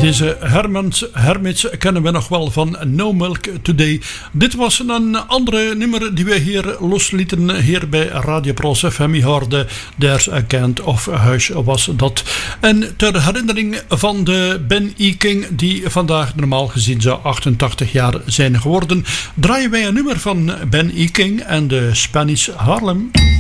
Deze Hermits kennen we nog wel van No Milk Today. Dit was een andere nummer die we hier loslieten hier bij Radio Pros FM. Je hoorde There's a Kind of Hush was dat. En ter herinnering van de Ben E. King, die vandaag normaal gezien zou 88 jaar zijn geworden, draaien wij een nummer van Ben E. King en de Spanish Harlem.